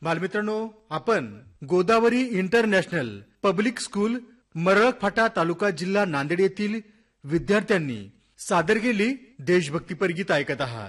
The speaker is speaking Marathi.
बालमित्रांनो, आपण Godavari international public school Maralak फाटा तालुका जिल्हा नांदेड येथील विद्यार्थ्यांनी सादर केली देशभक्तीपर गीत ऐकत आहात.